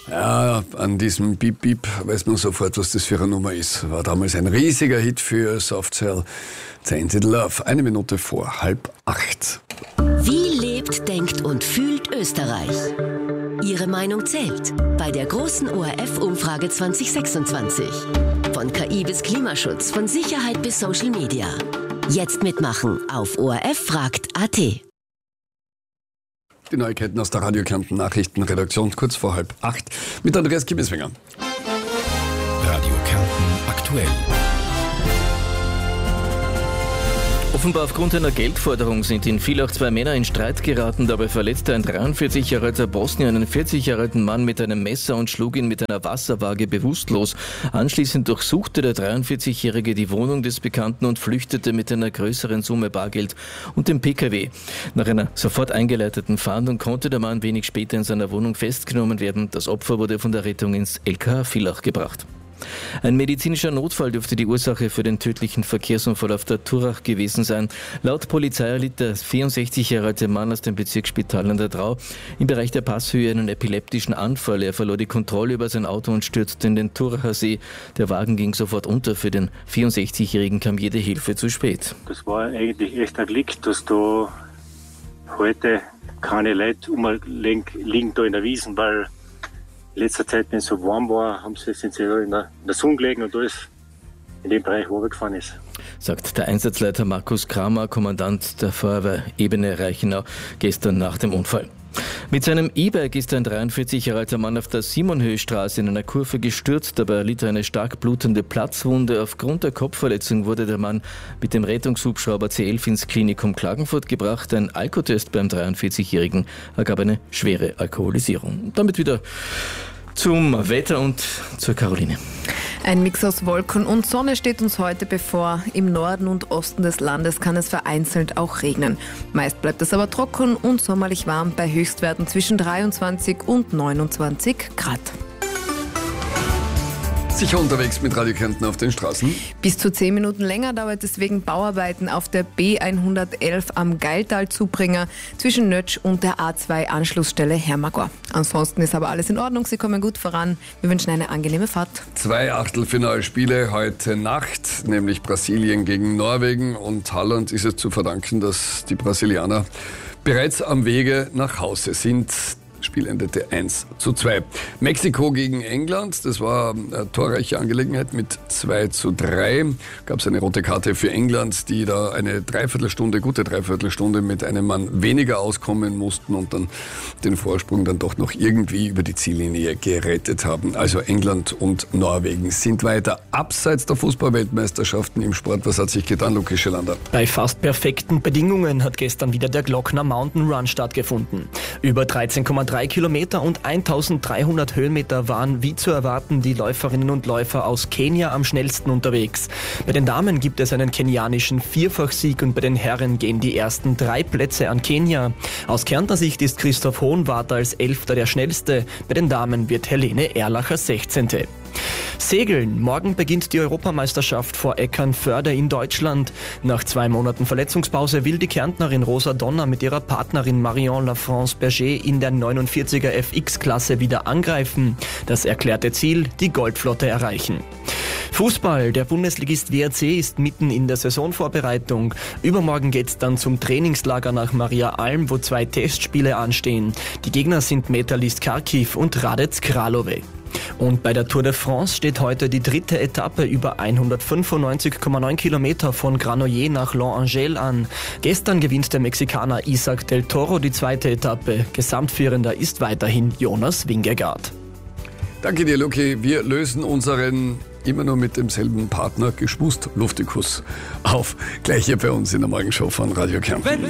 Ja, an diesem Beep Beep weiß man sofort, was das für eine Nummer ist. War damals ein riesiger Hit für Soft Cell. Tainted Love. 1 Minute vor 7:30. Wie lebt, denkt und fühlt Österreich? Ihre Meinung zählt bei der großen ORF-Umfrage 2026. Von KI bis Klimaschutz, von Sicherheit bis Social Media. Jetzt mitmachen auf ORF-fragt.at. Die Neuigkeiten aus der Radio Kärnten Nachrichtenredaktion kurz vor 7:30 mit Andreas Kiebeswinger. Radio Kärnten aktuell. Offenbar aufgrund einer Geldforderung sind in Villach 2 Männer in Streit geraten. Dabei verletzte ein 43 Jahre alter Bosnier einen 40 Jahre alten Mann mit einem Messer und schlug ihn mit einer Wasserwaage bewusstlos. Anschließend durchsuchte der 43-Jährige die Wohnung des Bekannten und flüchtete mit einer größeren Summe Bargeld und dem PKW. Nach einer sofort eingeleiteten Fahndung konnte der Mann wenig später in seiner Wohnung festgenommen werden. Das Opfer wurde von der Rettung ins LKA Villach gebracht. Ein medizinischer Notfall dürfte die Ursache für den tödlichen Verkehrsunfall auf der Turach gewesen sein. Laut Polizei erlitt der 64 Jahre alte Mann aus dem Bezirksspital an der Drau im Bereich der Passhöhe einen epileptischen Anfall. Er verlor die Kontrolle über sein Auto und stürzte in den Turacher See. Der Wagen ging sofort unter. Für den 64-Jährigen kam jede Hilfe zu spät. Das war eigentlich echt ein Glück, dass da heute keine Leute liegen da in der Wiesn, weil in letzter Zeit, wenn es so warm war, sind sie in der Sonne gelegen und alles in dem Bereich runtergefahren ist. Sagt der Einsatzleiter Markus Kramer, Kommandant der Feuerwehrebene Reichenau, gestern nach dem Unfall. Mit seinem E-Bike ist ein 43 Jahre alter Mann auf der Simonhöhe-Straße in einer Kurve gestürzt. Dabei erlitt er eine stark blutende Platzwunde. Aufgrund der Kopfverletzung wurde der Mann mit dem Rettungshubschrauber C11 ins Klinikum Klagenfurt gebracht. Ein Alkotest beim 43-Jährigen ergab eine schwere Alkoholisierung. Damit wieder zum Wetter und zur Caroline. Ein Mix aus Wolken und Sonne steht uns heute bevor. Im Norden und Osten des Landes kann es vereinzelt auch regnen. Meist bleibt es aber trocken und sommerlich warm bei Höchstwerten zwischen 23 und 29 Grad. Sicher unterwegs mit Radio Kärnten auf den Straßen. Bis zu 10 Minuten länger dauert es wegen Bauarbeiten auf der B111 am Geiltal-Zubringer zwischen Nötsch und der A2-Anschlussstelle Hermagor. Ansonsten ist aber alles in Ordnung, Sie kommen gut voran. Wir wünschen eine angenehme Fahrt. 2 Achtelfinalspiele heute Nacht, nämlich Brasilien gegen Norwegen, und Haaland ist es zu verdanken, dass die Brasilianer bereits am Wege nach Hause sind. Spiel endete 1:2. Mexiko gegen England, das war eine torreiche Angelegenheit mit 2:3. Gab es eine rote Karte für England, die da eine gute Dreiviertelstunde mit einem Mann weniger auskommen mussten und dann den Vorsprung dann doch noch irgendwie über die Ziellinie gerettet haben. Also England und Norwegen sind weiter. Abseits der Fußball-Weltmeisterschaften im Sport, was hat sich getan, Lukas Schelander? Bei fast perfekten Bedingungen hat gestern wieder der Glockner Mountain Run stattgefunden. Über 13,3 Kilometer und 1300 Höhenmeter waren, wie zu erwarten, die Läuferinnen und Läufer aus Kenia am schnellsten unterwegs. Bei den Damen gibt es einen kenianischen Vierfachsieg und bei den Herren gehen die ersten 3 Plätze an Kenia. Aus Kärntner Sicht ist Christoph Hohenwarter als 11. der schnellste. Bei den Damen wird Helene Erlacher 16. Segeln. Morgen beginnt die Europameisterschaft vor Eckernförde in Deutschland. Nach 2 Monaten Verletzungspause will die Kärntnerin Rosa Donner mit ihrer Partnerin Marion Lafrance Berger in der 49er FX-Klasse wieder angreifen. Das erklärte Ziel, die Goldflotte erreichen. Fußball. Der Bundesligist WRC ist mitten in der Saisonvorbereitung. Übermorgen geht's dann zum Trainingslager nach Maria Alm, wo 2 Testspiele anstehen. Die Gegner sind Metalist Kharkiv und Radec Kralove. Und bei der Tour de France steht heute die 3. Etappe über 195,9 Kilometer von Granollers nach Longangel an. Gestern gewinnt der Mexikaner Isaac del Toro die 2. Etappe. Gesamtführender ist weiterhin Jonas Vingegaard. Danke dir, Luki. Wir lösen unseren immer nur mit demselben Partner Geschwust Luftikus auf. Gleich hier bei uns in der Morgenshow von Radio Kärnten.